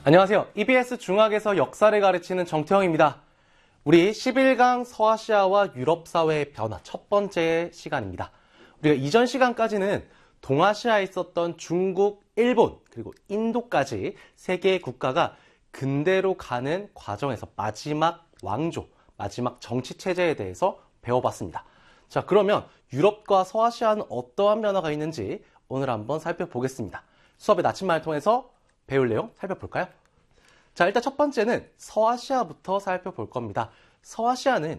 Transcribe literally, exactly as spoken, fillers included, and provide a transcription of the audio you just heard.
안녕하세요. 이비에스 중학에서 역사를 가르치는 정태형입니다. 우리 십일 강 서아시아와 유럽 사회의 변화 첫 번째 시간입니다. 우리가 이전 시간까지는 동아시아에 있었던 중국, 일본, 그리고 인도까지 세 개의 국가가 근대로 가는 과정에서 마지막 왕조, 마지막 정치 체제에 대해서 배워봤습니다. 자, 그러면 유럽과 서아시아는 어떠한 변화가 있는지 오늘 한번 살펴보겠습니다. 수업의 나침반을 통해서 배울 내용 살펴볼까요? 자, 일단 첫 번째는 서아시아부터 살펴볼 겁니다. 서아시아는